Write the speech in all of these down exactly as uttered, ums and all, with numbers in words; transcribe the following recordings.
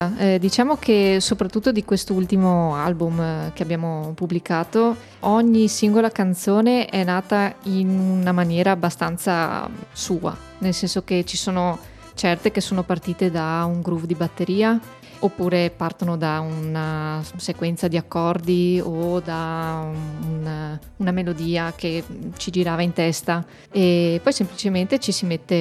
Eh, diciamo che soprattutto di quest'ultimo album eh, che abbiamo pubblicato, ogni singola canzone è nata in una maniera abbastanza sua, nel senso che ci sono certe che sono partite da un groove di batteria, oppure partono da una sequenza di accordi o da un, una melodia che ci girava in testa, e poi semplicemente ci si mette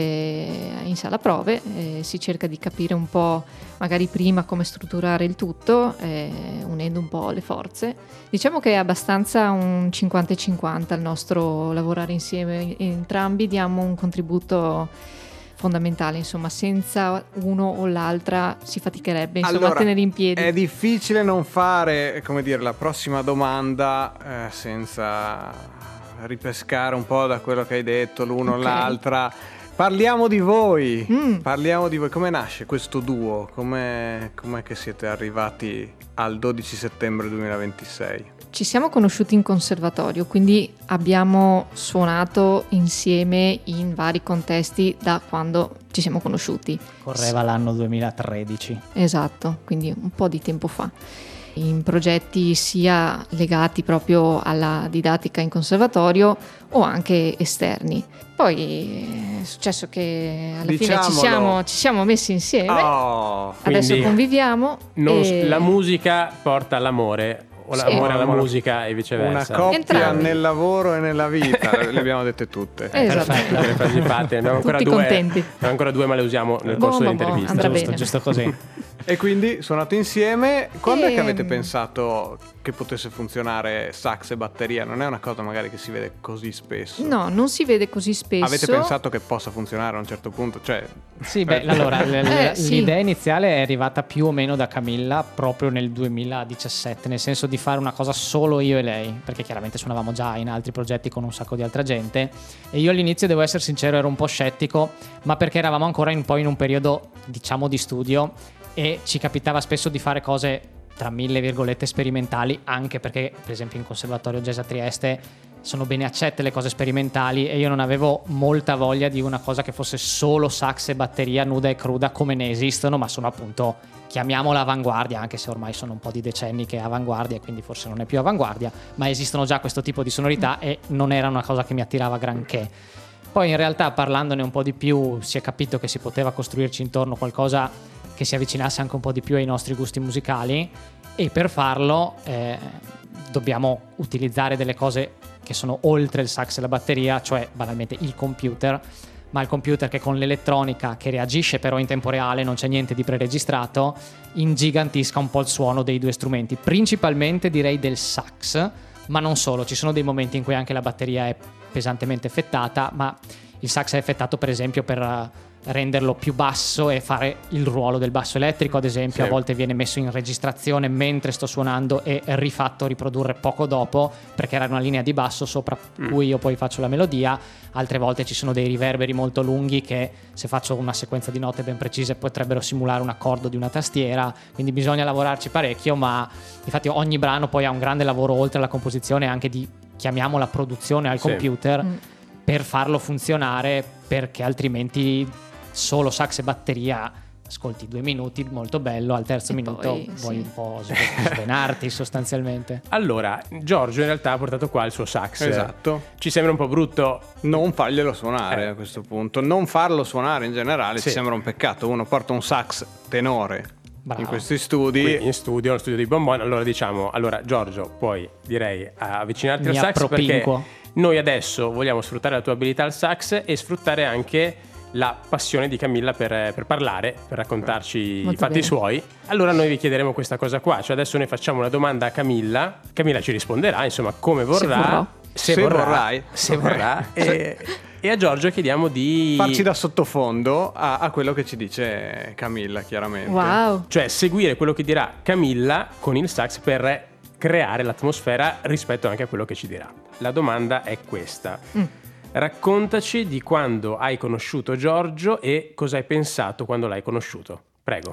in sala prove e si cerca di capire un po' magari prima come strutturare il tutto, eh, unendo un po' le forze. Diciamo che è abbastanza un cinquanta e cinquanta il nostro lavorare insieme, entrambi diamo un contributo fondamentale, insomma, senza uno o l'altra si faticherebbe insomma allora, a tenere in piedi. È difficile non fare, come dire, la prossima domanda eh, senza ripescare un po' da quello che hai detto l'uno o Okay. l'altra. Parliamo di voi, Mm. parliamo di voi. Come nasce questo duo? Come com'è che siete arrivati al dodici settembre duemilaventisei? Ci siamo conosciuti in conservatorio, quindi abbiamo suonato insieme in vari contesti da quando ci siamo conosciuti. Correva l'anno duemilatredici. Esatto, quindi un po' di tempo fa. In progetti sia legati proprio alla didattica in conservatorio o anche esterni. Poi è successo che alla fine ci Diciamolo. siamo, ci siamo messi insieme, Oh, adesso quindi conviviamo. Non- e- La musica porta all'amore, o Sì. l'amore alla Una- musica e una viceversa. coppia Entrambi. nel lavoro e nella vita, le abbiamo dette tutte. Eh, esatto. Perfetto, le frasi fatte. Ne abbiamo ancora Tutti due, contenti. ne abbiamo ancora due, ma le usiamo nel Boh, corso boh, boh, dell'intervista. andrà Giusto, bene. giusto così. E quindi suonate insieme. Quando è che Ehm. avete pensato che potesse funzionare sax e batteria? Non è una cosa magari che si vede così spesso. No, non si vede così spesso. Avete pensato che possa funzionare a un certo punto? Cioè, Sì, beh, allora l- l- Eh, sì. l'idea iniziale è arrivata più o meno da Camilla proprio nel duemiladiciassette, nel senso di fare una cosa solo io e lei, perché chiaramente suonavamo già in altri progetti con un sacco di altra gente, e io all'inizio, devo essere sincero, ero un po' scettico, ma perché eravamo ancora in, poi in un periodo, diciamo, di studio, e ci capitava spesso di fare cose tra mille virgolette sperimentali, anche perché per esempio in Conservatorio Jazz a Trieste sono bene accette le cose sperimentali, e io non avevo molta voglia di una cosa che fosse solo sax e batteria nuda e cruda, come ne esistono, ma sono appunto, chiamiamola avanguardia, anche se ormai sono un po' di decenni che è avanguardia, quindi forse non è più avanguardia, ma esistono già questo tipo di sonorità e non era una cosa che mi attirava granché. Poi in realtà, parlandone un po' di più, si è capito che si poteva costruirci intorno qualcosa che si avvicinasse anche un po' di più ai nostri gusti musicali, e per farlo eh, dobbiamo utilizzare delle cose che sono oltre il sax e la batteria, cioè banalmente il computer, ma il computer che con l'elettronica, che reagisce però in tempo reale, non c'è niente di preregistrato, ingigantisca un po' il suono dei due strumenti, principalmente direi del sax, ma non solo. Ci sono dei momenti in cui anche la batteria è pesantemente effettata, ma il sax è effettato per esempio per uh, renderlo più basso e fare il ruolo del basso elettrico, ad esempio. Sì. A volte viene messo in registrazione mentre sto suonando e rifatto riprodurre poco dopo, perché era una linea di basso sopra Mm. cui io poi faccio la melodia. Altre volte ci sono dei riverberi molto lunghi che, se faccio una sequenza di note ben precise, potrebbero simulare un accordo di una tastiera, quindi bisogna lavorarci parecchio. Ma infatti ogni brano poi ha un grande lavoro oltre alla composizione, anche di, chiamiamola, produzione al Sì. computer, Mm. per farlo funzionare, perché altrimenti solo sax e batteria ascolti due minuti, molto bello, al terzo E minuto poi, vuoi sì. un po' svenarti sostanzialmente. Allora, Giorgio in realtà ha portato qua il suo sax. esatto. Ci sembra un po' brutto. Non farglielo suonare Eh. a questo punto. Non farlo suonare in generale Sì. ci sembra un peccato. Uno porta un sax tenore Bravo. in questi studi. Qui in studio, nello studio di Bonbon. Allora diciamo, allora Giorgio, puoi direi avvicinarti Mi al sax, perché appropinquo. noi adesso vogliamo sfruttare la tua abilità al sax e sfruttare anche la passione di Camilla per, per parlare, per raccontarci i Molto fatti bene. suoi. Allora noi vi chiederemo questa cosa qua, cioè adesso noi facciamo una domanda a Camilla, Camilla ci risponderà insomma come vorrà, vorrò. se, Se vorrà, vorrai. se vorrà e, e a Giorgio chiediamo di Farci da sottofondo a, a quello che ci dice Camilla, chiaramente. Wow. cioè seguire quello che dirà Camilla con il sax per creare l'atmosfera rispetto anche a quello che ci dirà. La domanda è questa. Mm. Raccontaci di quando hai conosciuto Giorgio e cosa hai pensato quando l'hai conosciuto. Prego.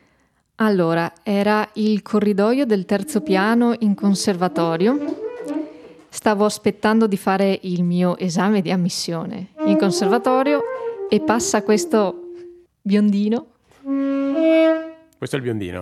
Allora, era il corridoio del terzo piano in conservatorio. Stavo aspettando di fare il mio esame di ammissione in conservatorio e passa questo biondino Questo è il biondino.